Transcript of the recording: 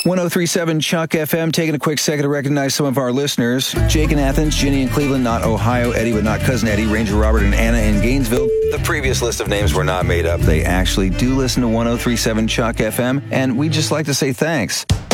1037 Chuck FM, taking a quick second to recognize some of our listeners. Jake in Athens, Ginny in Cleveland, not Ohio, Eddie but not Cousin Eddie, Ranger Robert and Anna in Gainesville. The previous list of names were not made up. They actually do listen to 1037 Chuck FM, and we'd just like to say thanks.